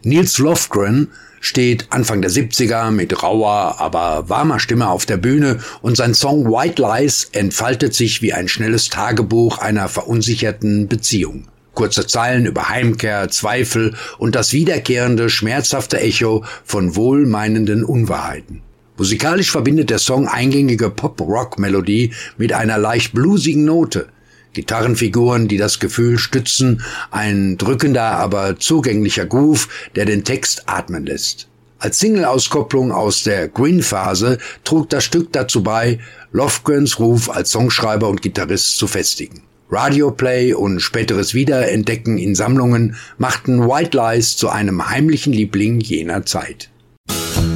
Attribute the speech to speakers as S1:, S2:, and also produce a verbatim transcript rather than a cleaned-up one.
S1: Nils Lofgren steht Anfang der siebziger mit rauer, aber warmer Stimme auf der Bühne und sein Song White Lies entfaltet sich wie ein schnelles Tagebuch einer verunsicherten Beziehung. Kurze Zeilen über Heimkehr, Zweifel und das wiederkehrende, schmerzhafte Echo von wohlmeinenden Unwahrheiten. Musikalisch verbindet der Song eingängige Pop-Rock-Melodie mit einer leicht bluesigen Note. Gitarrenfiguren, die das Gefühl stützen, ein drückender, aber zugänglicher Groove, der den Text atmen lässt. Als Single-Auskopplung aus der Green-Phase trug das Stück dazu bei, Lofgrens Ruf als Songschreiber und Gitarrist zu festigen. Radioplay und späteres Wiederentdecken in Sammlungen machten White Lies zu einem heimlichen Liebling jener Zeit.